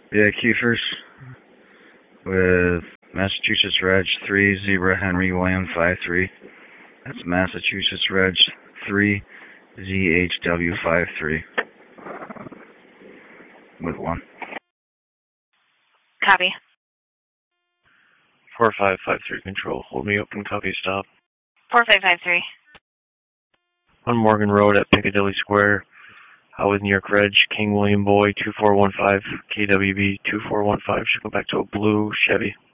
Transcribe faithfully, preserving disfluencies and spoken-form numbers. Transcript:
Yeah, Kiefers with Massachusetts Reg three, Zebra Henry William five three. That's Massachusetts Reg three, Z H W five three. With one. Copy. four five five three control. Hold me open, copy, stop. four five five three. On Morgan Road at Piccadilly Square. Uh, with New York Reg, King William Boy two four one five, K W B two four one five. Should go back to a blue Chevy.